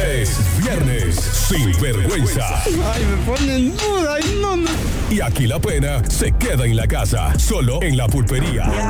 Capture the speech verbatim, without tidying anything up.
Es viernes sin vergüenza. Ay, me ponen duda y no, no. Y aquí la pena se queda en la casa, solo en La Pulpería.